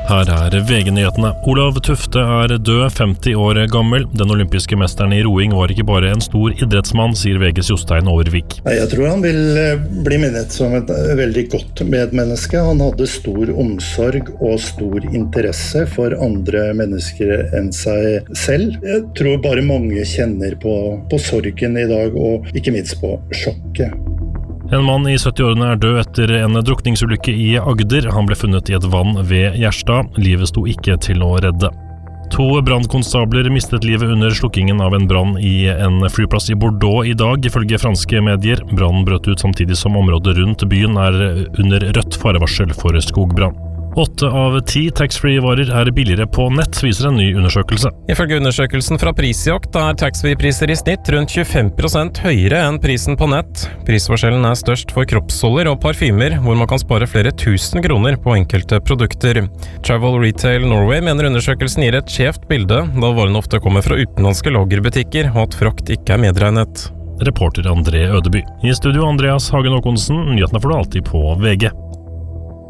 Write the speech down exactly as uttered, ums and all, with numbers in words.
Her er V G-nyhetene. Olav Tufte er død, femti år gammel. Den olympiske mesteren i roing var ikke bare en stor idrettsmann, sier V G's Jostein Aarvik. Jeg tror han vil bli minnet som et veldig godt medmenneske. Han hadde stor omsorg og stor interesse for andre mennesker enn seg selv. Jeg tror bare mange kjenner på, på sorgen i dag, og ikke minst på sjokket. En mann i sytti-årene er død etter en drukningsulykke i Agder. Han ble funnet i et vann ved Gjerstad. Livet sto ikke til å redde. To brandkonstabler mistet livet under slukkingen av en brann i en flyplass i Bordeaux i dag, ifølge franske medier. Brannen brøt ut samtidig som området rundt byen er under rødt farevarsel for skogbrann. Åtte av ti taxfree-varer er billigere på nett, viser en ny undersøkelse. Ifølge undersøkelsen fra Prisjakt er taxfree-priser i snitt rundt tjuefem prosent høyere enn prisen på nett. Prisforskjellen er størst for kroppsholder og parfymer, hvor man kan spare flere tusen kroner på enkelte produkter. Travel Retail Norway mener undersøkelsen gir et skjevt bilde, da varene ofte kommer fra utenlandske lagerbutikker, og at frakt ikke er medregnet. Reporter André Ødeby. I studio Andreas Hagen Håkonsen, nyhetene får du alltid på V G.